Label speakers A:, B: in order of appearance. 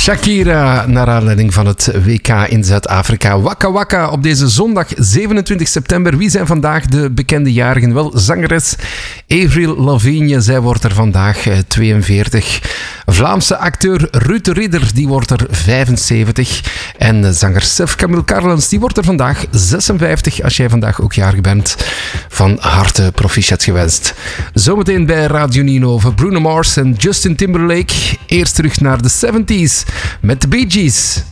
A: Shakira, naar aanleiding van het WK in Zuid-Afrika. Waka Waka op deze zondag 27 september. Wie zijn vandaag de bekende jarigen? Wel, zangeres Avril Lavigne, zij wordt er vandaag 42. Vlaamse acteur Ruud de Ridder, die wordt er 75. En zanger Sef Camille Carlens, die wordt er vandaag 56. Als jij vandaag ook jarig bent, van harte proficiat gewenst. Zometeen bij Radio Nino over Bruno Mars en Justin Timberlake. Eerst terug naar de 70s met de Bee Gees.